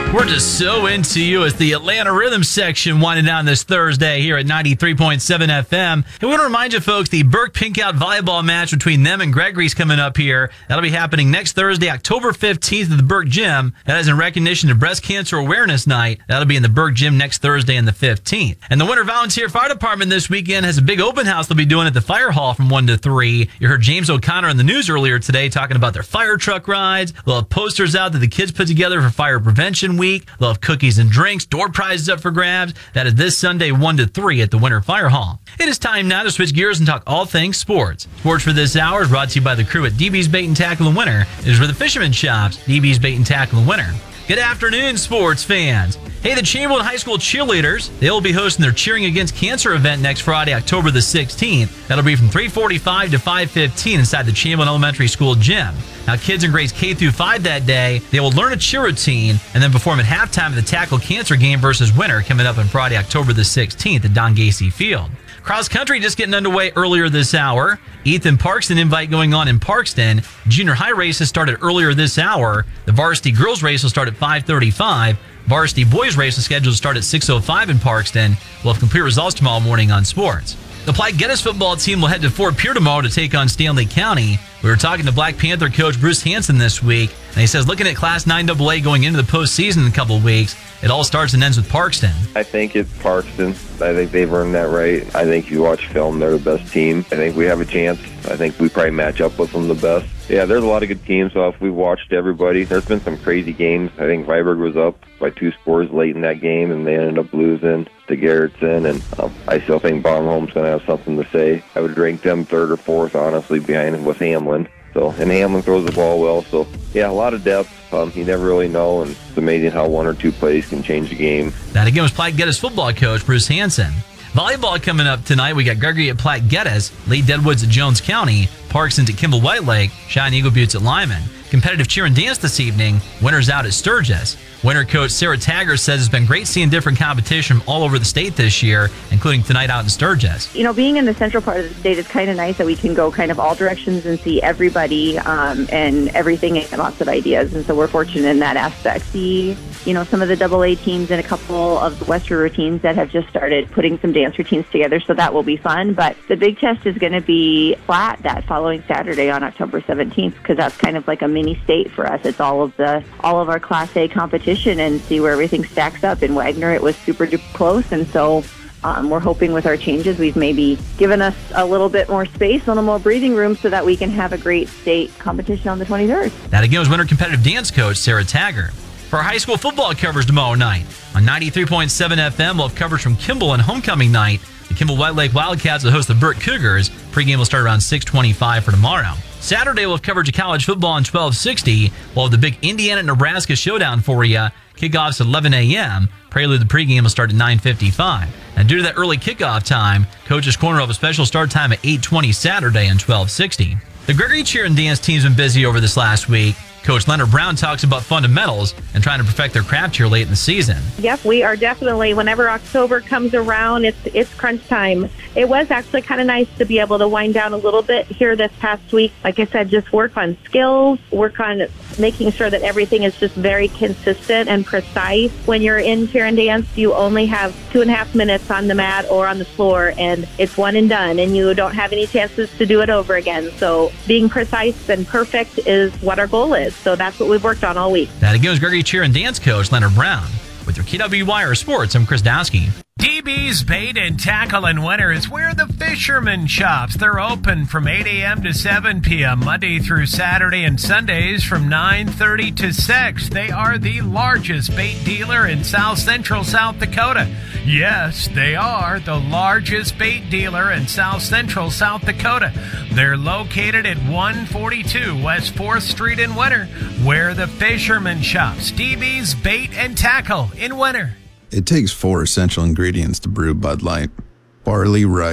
We're just so into you as the Atlanta Rhythm section winding down this Thursday here at 93.7 FM. And we want to remind you folks, the Burke Pinkout volleyball match between them and Gregory's coming up here. That'll be happening next Thursday, October 15th at the Burke Gym. That is in recognition of Breast Cancer Awareness Night. That'll be in the Burke Gym next Thursday and the 15th. And the Winter Volunteer Fire Department this weekend has a big open house they'll be doing at the Fire Hall from 1 to 3. You heard James O'Connor in the news earlier today talking about their fire truck rides. They'll have posters out that the kids put together for Fire Prevention Week. They'll have cookies and drinks, door prizes up for grabs. That is this Sunday, 1 to 3 at the Winter Fire Hall. It is time now to switch gears and talk all things sports. Sports for this hour is brought to you by the crew at DB's Bait and Tackle and Winter. It is where the fisherman shops, DB's Bait and Tackle and Winter. Good afternoon, sports fans. Hey, the Chamberlain High School cheerleaders, they'll be hosting their Cheering Against Cancer event next Friday, October the 16th. That'll be from 3:45 to 5:15 inside the Chamberlain Elementary School gym. Now, kids in grades K through 5 that day, they will learn a cheer routine and then perform at halftime of the Tackle Cancer game versus Winter coming up on Friday, October the 16th at Don Gacy Field. Cross country just getting underway earlier this hour. Ethan Parkston invite going on in Parkston. Junior high races started earlier this hour. The varsity girls race will start at 5:35. Varsity boys race is scheduled to start at 6:05 in Parkston. We'll have complete results tomorrow morning on sports. The Platte Geddes football team will head to Fort Pierre tomorrow to take on Stanley County. We were talking to Black Panther coach Bruce Hansen this week, and he says looking at Class 9AA going into the postseason in a couple of weeks, it all starts and ends with Parkston. I think it's Parkston. I think they've earned that right. I think if you watch film, they're the best team. I think we have a chance. I think we probably match up with them the best. Yeah, there's a lot of good teams, so if we watched everybody, there's been some crazy games. I think Viborg was up by 2 scores late in that game, and they ended up losing to Garrettson, and I still think Bonholm's going to have something to say. I would rank them 3rd or 4th, honestly, behind with Hamlin. So, and Hamlin throws the ball well, so yeah, a lot of depth. You never really know, and it's amazing how 1 or 2 plays can change the game. That again was Platte Geddes football coach Bruce Hansen. Volleyball coming up tonight. We got Gregory at Platte Geddes, Lee Deadwoods at Jones County, Parkson's at Kimball White Lake, Cheyenne Eagle Buttes at Lyman. Competitive cheer and dance this evening. Winter's out at Sturgis. Winter coach Sarah Taggart says it's been great seeing different competition from all over the state this year, including tonight out in Sturgis. You know, being in the central part of the state is kind of nice that we can go kind of all directions and see everybody and everything and lots of ideas. And so we're fortunate in that aspect. See, you know, some of the AA teams and a couple of the Western routines that have just started putting some dance routines together, so that will be fun. But the big test is going to be Platte that following Saturday on October 17th, because that's kind of like a mini state for us. It's all of our Class A competition and see where everything stacks up. In Wagner, it was super close, and so we're hoping with our changes, we've maybe given us a little bit more space, a little more breathing room so that we can have a great state competition on the 23rd. That again was Winter competitive dance coach Sarah Taggart. For our high school football coverage tomorrow night, on 93.7 FM, we'll have coverage from Kimball on homecoming night. The Kimball White Lake Wildcats will host the Burke Cougars. Pregame will start around 6:25 for tomorrow. Saturday, we'll have coverage of college football on 1260. We'll have the big Indiana-Nebraska showdown for you. Kickoffs at 11 a.m. Prelude the pregame will start at 9:55. And due to that early kickoff time, Coach's Corner will have a special start time at 8:20 Saturday on 1260. The Gregory cheer and dance team's been busy over this last week. Coach Leonard Brown talks about fundamentals and trying to perfect their craft here late in the season. Yep, we are definitely, whenever October comes around, it's crunch time. It was actually kind of nice to be able to wind down a little bit here this past week. Like I said, just work on skills, work on making sure that everything is just very consistent and precise. When you're in cheer and dance, you only have 2.5 minutes on the mat or on the floor, and it's one and done, and you don't have any chances to do it over again. So being precise and perfect is what our goal is. So that's what we've worked on all week. That again was Gregory cheer and dance coach Leonard Brown. With your KWYR Sports, I'm Chris Dowski. DB's Bait and Tackle in Winter is where the fisherman shops. They're open from 8 a.m. to 7 p.m. Monday through Saturday and Sundays from 9:30 to 6. They are the largest bait dealer in South Central South Dakota. Yes, they are the largest bait dealer in South Central South Dakota. They're located at 142 West 4th Street in Winter, where the fisherman shops. DB's Bait and Tackle in Winter. It takes 4 essential ingredients to brew Bud Light: barley, rice,